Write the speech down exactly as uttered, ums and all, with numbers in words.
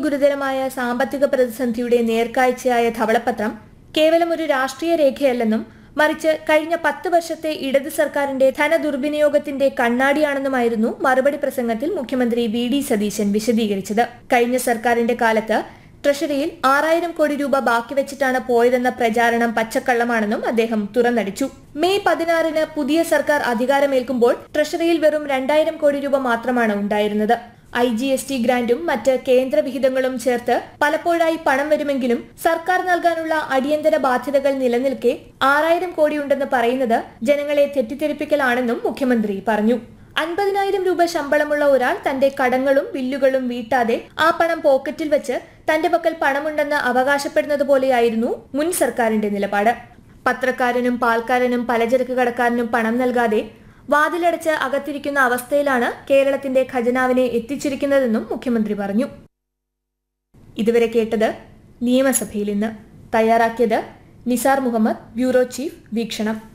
ഗുരുതരമായ സാമ്പത്തിക പ്രതിസന്ധിയുടെ നേർക്കാഴ്ചയായ ധവളപത്രം കേവലം ഒരു രാഷ്ട്രീയ രേഖയല്ലെന്നും മറിച്ച് കഴിഞ്ഞ പത്ത് വർഷത്തെ ഇടത് സർക്കാരിന്റെ ധനദുർവിനിയോഗത്തിന്റെ കണ്ണാടിയാണെന്നുമായിരുന്നു മറുപടി പ്രസംഗത്തിൽ മുഖ്യമന്ത്രി വി ഡി സതീശൻ വിശദീകരിച്ചത്. കഴിഞ്ഞ സർക്കാരിന്റെ കാലത്ത് ട്രഷറിയിൽ ആറായിരം കോടി രൂപ ബാക്കി വെച്ചിട്ടാണ് പോയതെന്ന പ്രചാരണം പച്ചക്കള്ളമാണെന്നും അദ്ദേഹം തുറന്നടിച്ചു. മെയ് പതിനാറിന് പുതിയ സർക്കാർ അധികാരമേൽക്കുമ്പോൾ ട്രഷറിയിൽ വെറും രണ്ടായിരം കോടി രൂപ മാത്രമാണ് ഉണ്ടായിരുന്നത്. ഐ ജി എസ് ടി ഗ്രാന്റും മറ്റ് കേന്ദ്ര വിഹിതങ്ങളും ചേർത്ത് പലപ്പോഴായി പണം വരുമെങ്കിലും സർക്കാർ നൽകാനുള്ള അടിയന്തര ബാധ്യതകൾ നിലനിൽക്കെ ആറായിരം കോടിയുണ്ടെന്ന് പറയുന്നത് ജനങ്ങളെ തെറ്റിദ്ധരിപ്പിക്കലാണെന്നും മുഖ്യമന്ത്രി പറഞ്ഞു. അൻപതിനായിരം രൂപ ശമ്പളമുള്ള ഒരാൾ തന്റെ കടങ്ങളും ബില്ലുകളും വീട്ടാതെ ആ പണം പോക്കറ്റിൽ വെച്ച് തന്റെ പക്കൽ പണമുണ്ടെന്ന് അവകാശപ്പെടുന്നത് പോലെയായിരുന്നു മുൻ സർക്കാരിന്റെ നിലപാട്. പത്രക്കാരനും പാൽക്കാരനും പലചരക്ക് കടക്കാരനും പണം നൽകാതെ വാതിലടച്ച് അകത്തിരിക്കുന്ന അവസ്ഥയിലാണ് കേരളത്തിന്റെ ഖജനാവിനെ എത്തിച്ചിരിക്കുന്നതെന്നും മുഖ്യമന്ത്രി പറഞ്ഞു. ഇതുവരെ കേട്ടത് നിയമസഭയിൽ ഇന്ന്. തയ്യാറാക്കിയത് നിസാർ മുഹമ്മദ്, ബ്യൂറോ ചീഫ്, വീക്ഷണം.